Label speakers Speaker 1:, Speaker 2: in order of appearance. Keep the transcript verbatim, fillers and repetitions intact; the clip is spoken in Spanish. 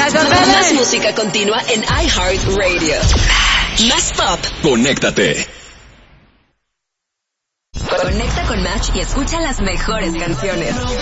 Speaker 1: Más música continua en iHeartRadio. Más pop.
Speaker 2: Conéctate.
Speaker 1: Conecta con Match y escucha las mejores canciones.